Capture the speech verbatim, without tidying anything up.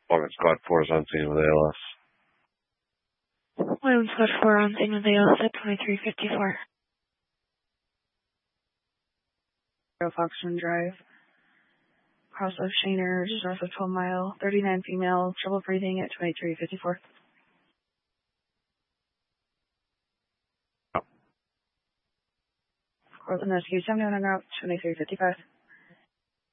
Oiling Squad four is on scene with A L S. Oiling Squad four on scene with A L S at twenty-three fifty-four. Foxton Drive. Cross of Shaners, north of twelve mile, thirty-nine female, trouble breathing at twenty-three fifty-four. Cortland Rescue, seventy-one en route, twenty-three fifty-five.